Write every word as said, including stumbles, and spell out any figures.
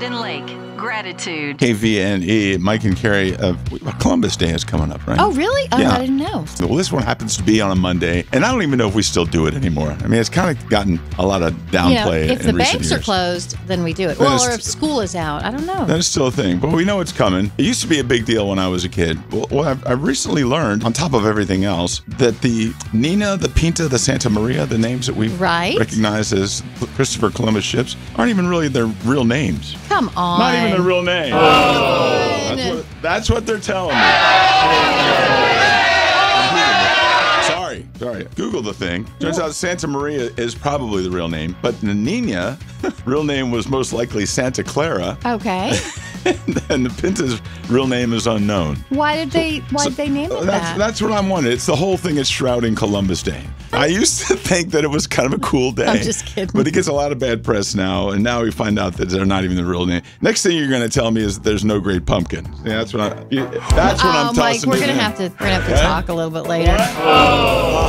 Hidden Lake. Gratitude. K V N E, Mike and Carrie, uh, Columbus Day is coming up, right? Oh, really? Oh, Yeah. I didn't know. Well, this one happens to be on a Monday, and I don't even know if we still do it anymore. I mean, it's kind of gotten a lot of You know, downplay if in the recent banks years. are closed, then we do it. Then Well, it's- or if school is out. I don't know. That is still a thing, but we know it's coming. It used to be a big deal when I was a kid. Well, well I've, I've recently learned, on top of everything else, that the Nina, the Pinta, the Santa Maria, the names that we Right. recognize as Christopher Columbus ships, aren't even really their real names. Come on. Not even their real name. That's what, that's what they're telling me. Sorry, sorry. Google the thing. Turns out Santa Maria is probably the real name, but the Nina, real name was most likely Santa Clara, Okay. and the Pinta's real name is unknown. Why did they Why did they name it That's that? that's what I'm wondering. It's the whole thing is shrouding Columbus Day. I used to think that it was kind of a cool day. I'm just kidding. But it gets a lot of bad press now, and now we find out that they're not even the real name. Next thing you're going to tell me is there's no Great Pumpkin. Yeah, that's what I. That's what oh, I'm Mike, tossing we're it gonna in. have to we're gonna have to Okay? talk a little bit later. Oh.